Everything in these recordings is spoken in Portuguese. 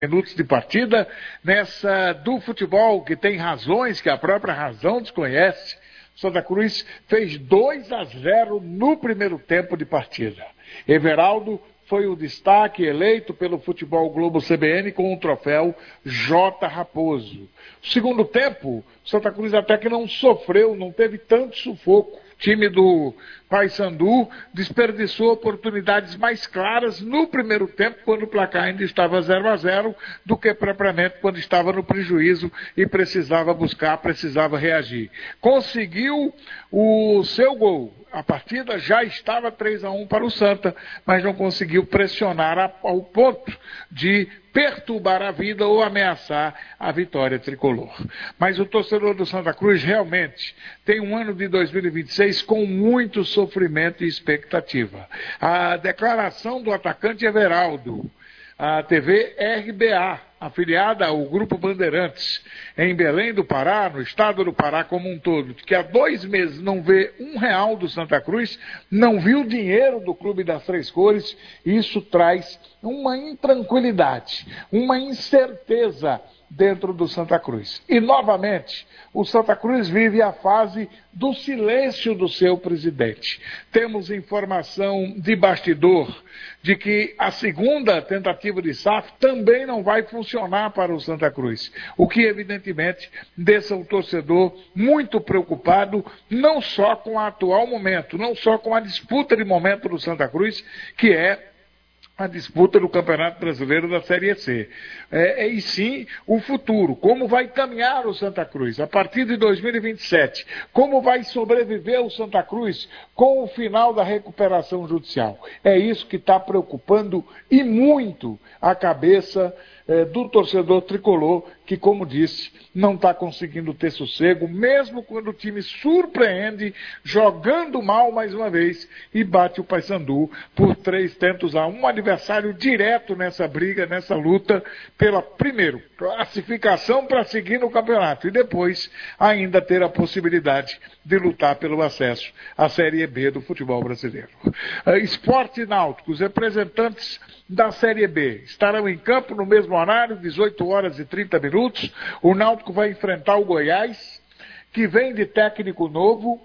minutos de partida, nessa do futebol que tem razões que a própria razão desconhece. Santa Cruz fez 2-0 no primeiro tempo de partida. Everaldo foi o destaque eleito pelo Futebol Globo CBN com o troféu J. Raposo. Segundo tempo, Santa Cruz até que não sofreu, não teve tanto sufoco. O time do Paysandu desperdiçou oportunidades mais claras no primeiro tempo, quando o placar ainda estava 0-0, do que propriamente quando estava no prejuízo e precisava buscar, precisava reagir. Conseguiu o seu gol. A partida já estava 3-1 para o Santa, mas não conseguiu pressionar ao ponto de perturbar a vida ou ameaçar a vitória tricolor. Mas o torcedor do Santa Cruz realmente tem um ano de 2026 com muito sofrimento e expectativa. A declaração do atacante Everaldo, a TV RBA, afiliada ao Grupo Bandeirantes, em Belém do Pará, no estado do Pará como um todo, que há 2 meses não vê R$1 do Santa Cruz, não viu o dinheiro do Clube das Três Cores, isso traz uma intranquilidade, uma incerteza dentro do Santa Cruz. E, novamente, o Santa Cruz vive a fase do silêncio do seu presidente. Temos informação de bastidor de que a segunda tentativa de SAF também não vai funcionar para o Santa Cruz. O que, evidentemente, deixa o torcedor muito preocupado, não só com o atual momento, não só com a disputa de momento do Santa Cruz, que é a disputa do Campeonato Brasileiro da Série C. E sim o futuro, como vai caminhar o Santa Cruz a partir de 2027, como vai sobreviver o Santa Cruz com o final da recuperação judicial. É isso que está preocupando e muito a cabeça do torcedor tricolor, que, como disse, não está conseguindo ter sossego, mesmo quando o time surpreende, jogando mal mais uma vez, e bate o Paysandu por 3-1, um adversário direto nessa briga, nessa luta, pela, primeiro, classificação para seguir no campeonato, e depois ainda ter a possibilidade de lutar pelo acesso à Série B do futebol brasileiro. Sport e Náutico, os representantes da Série B estarão em campo no mesmo horário, 18h30. O Náutico vai enfrentar o Goiás, que vem de técnico novo.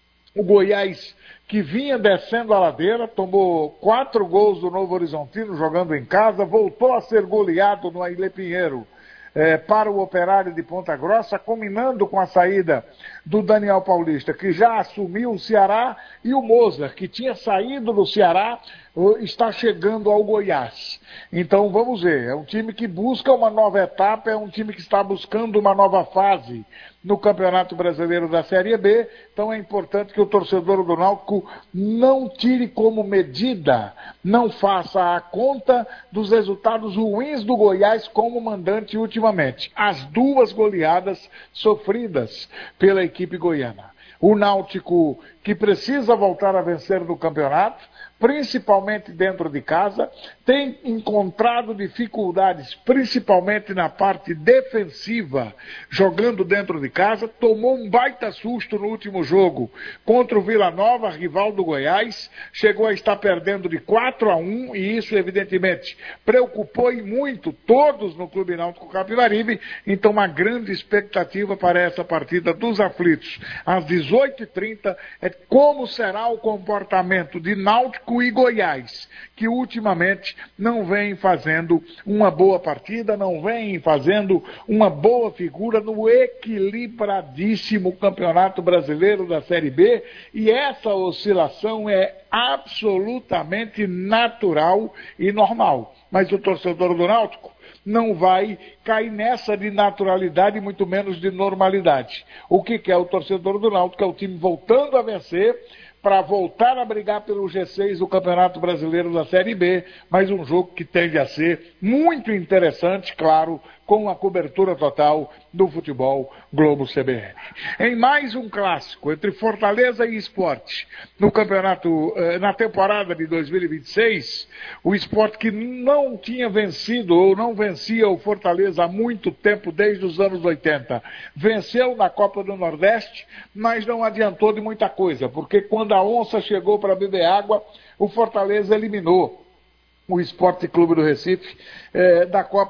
O Goiás, que vinha descendo a ladeira, tomou 4 gols do Novo Horizontino jogando em casa, voltou a ser goleado no Ailê Pinheiro para o Operário de Ponta Grossa, combinando com a saída do Daniel Paulista, que já assumiu o Ceará, e o Mozart, que tinha saído do Ceará, está chegando ao Goiás. Então vamos ver, é um time que busca uma nova etapa, é um time que está buscando uma nova fase no Campeonato Brasileiro da Série B, então é importante que o torcedor do Náutico não tire como medida, não faça a conta dos resultados ruins do Goiás como mandante ultimamente. As 2 goleadas sofridas pela equipe goiana. O Náutico, que precisa voltar a vencer no campeonato, principalmente dentro de casa, tem encontrado dificuldades, principalmente na parte defensiva, jogando dentro de casa, tomou um baita susto no último jogo contra o Vila Nova, rival do Goiás, chegou a estar perdendo de 4-1, e isso evidentemente preocupou e muito todos no Clube Náutico Capibaribe, então uma grande expectativa para essa partida dos aflitos. Às 18h30 é como será o comportamento de Náutico e Goiás, que ultimamente não vem fazendo uma boa partida, não vem fazendo uma boa figura no equilibradíssimo Campeonato Brasileiro da Série B, e essa oscilação é absolutamente natural e normal. Mas o torcedor do Náutico não vai cair nessa de naturalidade, muito menos de normalidade. O que é o torcedor do Náutico? É o time voltando a vencer, para voltar a brigar pelo G6 do Campeonato Brasileiro da Série B, mas um jogo que tende a ser muito interessante, claro, com a cobertura total do Futebol Globo CBN. Em mais um clássico entre Fortaleza e Sport, no campeonato, na temporada de 2026, o Sport, que não tinha vencido ou não vencia o Fortaleza há muito tempo, desde os anos 80, venceu na Copa do Nordeste, mas não adiantou de muita coisa, porque quando a onça chegou para beber água, o Fortaleza eliminou o Esporte Clube do Recife da Copa